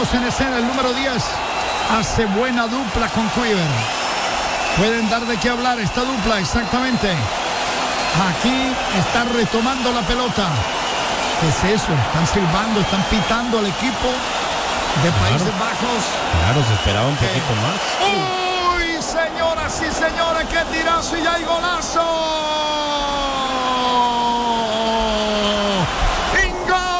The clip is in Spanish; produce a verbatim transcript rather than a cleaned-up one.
En escena, el número diez hace buena dupla con Kluivert. Pueden dar de qué hablar esta dupla, exactamente. Aquí está retomando la pelota. ¿Qué es eso? Están silbando, están pitando al equipo de claro, Países Bajos. Claro, se esperaba un poquito más. ¡Uy, señoras y señores! ¡Qué tirazo y hay golazo!